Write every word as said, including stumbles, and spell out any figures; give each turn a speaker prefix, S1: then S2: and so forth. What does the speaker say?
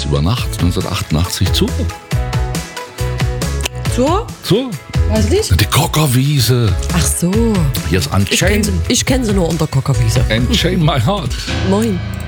S1: über Nacht neunzehnhundertachtundachtzig zu?
S2: So?
S1: Zu?
S2: Weiß nicht.
S1: Die Kockerwiese.
S2: Ach so.
S1: Hier ist
S2: Ich kenne
S1: Unchained,
S2: sie, ich kenn sie nur unter Kockerwiese.
S1: Unchained My Heart.
S2: Moin.